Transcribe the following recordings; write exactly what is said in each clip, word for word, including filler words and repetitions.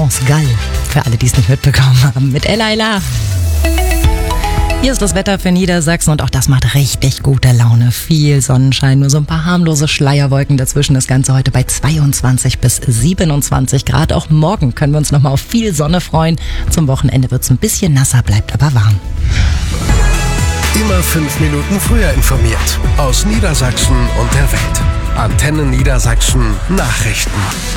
France Gall, für alle, die es nicht mitbekommen haben, mit Ella Ella. Hier ist das Wetter für Niedersachsen und auch das macht richtig gute Laune. Viel Sonnenschein, nur so ein paar harmlose Schleierwolken dazwischen. Das Ganze heute bei zweiundzwanzig bis siebenundzwanzig Grad. Auch morgen können wir uns nochmal auf viel Sonne freuen. Zum Wochenende wird es ein bisschen nasser, bleibt aber warm. Immer fünf Minuten früher informiert. Aus Niedersachsen und der Welt. Antenne Niedersachsen Nachrichten.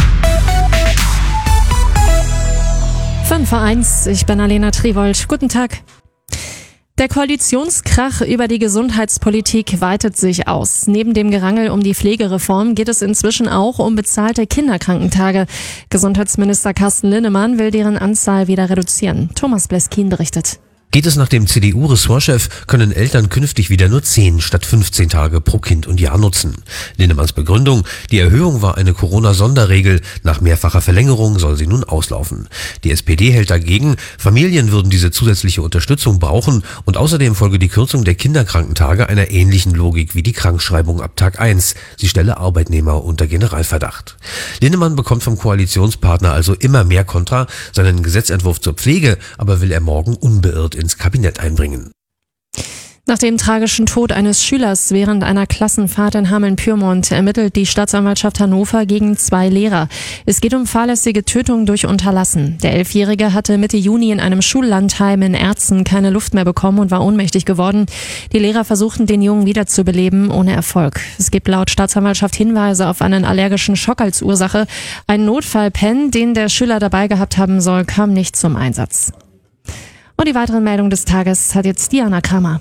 fünf vor eins, ich bin Alena Triwold. Guten Tag. Der Koalitionskrach über die Gesundheitspolitik weitet sich aus. Neben dem Gerangel um die Pflegereform geht es inzwischen auch um bezahlte Kinderkrankentage. Gesundheitsminister Carsten Linnemann will deren Anzahl wieder reduzieren. Thomas Bleskin berichtet. Geht es nach dem C D U-Ressortchef, können Eltern künftig wieder nur zehn statt fünfzehn Tage pro Kind und Jahr nutzen. Linnemanns Begründung: Die Erhöhung war eine Corona-Sonderregel. Nach mehrfacher Verlängerung soll sie nun auslaufen. Die S P D hält dagegen, Familien würden diese zusätzliche Unterstützung brauchen und außerdem folge die Kürzung der Kinderkrankentage einer ähnlichen Logik wie die Krankschreibung ab Tag eins. Sie stelle Arbeitnehmer unter Generalverdacht. Linnemann bekommt vom Koalitionspartner also immer mehr Kontra. Seinen Gesetzentwurf zur Pflege aber will er morgen unbeirrt ins Kabinett einbringen. Nach dem tragischen Tod eines Schülers während einer Klassenfahrt in Hameln-Pyrmont ermittelt die Staatsanwaltschaft Hannover gegen zwei Lehrer. Es geht um fahrlässige Tötung durch Unterlassen. Der Elfjährige hatte Mitte Juni in einem Schullandheim in Erzen keine Luft mehr bekommen und war ohnmächtig geworden. Die Lehrer versuchten, den Jungen wiederzubeleben, ohne Erfolg. Es gibt laut Staatsanwaltschaft Hinweise auf einen allergischen Schock als Ursache. Ein Notfallpen, den der Schüler dabei gehabt haben soll, kam nicht zum Einsatz. Und die weiteren Meldungen des Tages hat jetzt Diana Kramer.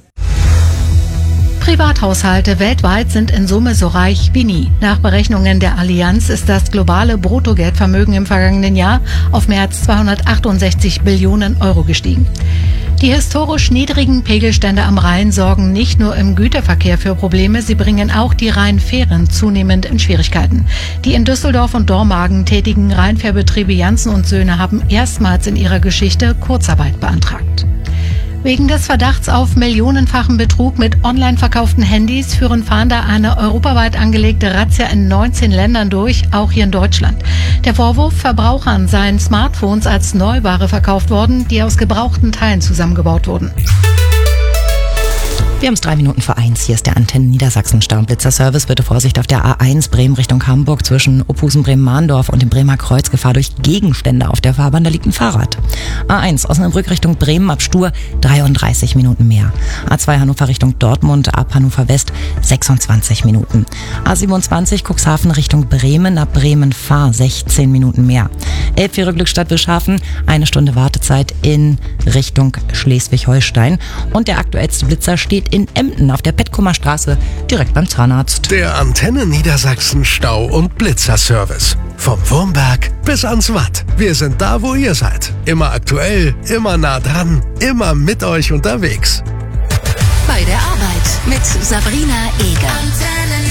Privathaushalte weltweit sind in Summe so reich wie nie. Nach Berechnungen der Allianz ist das globale Bruttogeldvermögen im vergangenen Jahr auf mehr als zweihundertachtundsechzig Billionen Euro gestiegen. Die historisch niedrigen Pegelstände am Rhein sorgen nicht nur im Güterverkehr für Probleme, sie bringen auch die Rheinfähren zunehmend in Schwierigkeiten. Die in Düsseldorf und Dormagen tätigen Rheinfährbetriebe Janssen und Söhne haben erstmals in ihrer Geschichte Kurzarbeit beantragt. Wegen des Verdachts auf millionenfachen Betrug mit online verkauften Handys führen Fahnder eine europaweit angelegte Razzia in neunzehn Ländern durch, auch hier in Deutschland. Der Vorwurf: Verbrauchern seien Smartphones als Neuware verkauft worden, die aus gebrauchten Teilen zusammengebaut wurden. Wir haben es drei Minuten vor eins. Hier ist der Antenne Niedersachsen Stau- und Blitzerservice. Bitte Vorsicht auf der A eins Bremen Richtung Hamburg zwischen Ophusen, Bremen-Mahndorf und dem Bremer Kreuz. Gefahr durch Gegenstände auf der Fahrbahn. Da liegt ein Fahrrad. A eins Osnabrück Richtung Bremen ab Stur dreiunddreißig Minuten mehr. A zwei Hannover Richtung Dortmund ab Hannover West sechsundzwanzig Minuten. A siebenundzwanzig Cuxhaven Richtung Bremen ab Bremen-Fahr sechzehn Minuten mehr. Elbfähre Glückstadt Bischhafen, eine Stunde Wartezeit in Richtung Schleswig-Holstein. Und der aktuellste Blitzer steht in Emden auf der Petkumer Straße, direkt beim Zahnarzt. Der Antenne Niedersachsen Stau- und Blitzerservice. Vom Wurmberg bis ans Watt. Wir sind da, wo ihr seid. Immer aktuell, immer nah dran, immer mit euch unterwegs. Bei der Arbeit mit Sabrina Eger.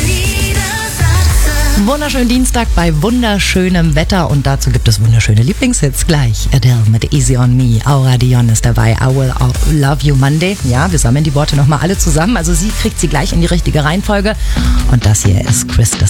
Wunderschönen Dienstag bei wunderschönem Wetter und dazu gibt es wunderschöne Lieblingshits gleich. Adele mit Easy on Me, Aura Dion ist dabei, I Will Love You Monday. Ja, wir sammeln die Worte nochmal alle zusammen, also sie kriegt sie gleich in die richtige Reihenfolge und das hier ist Chris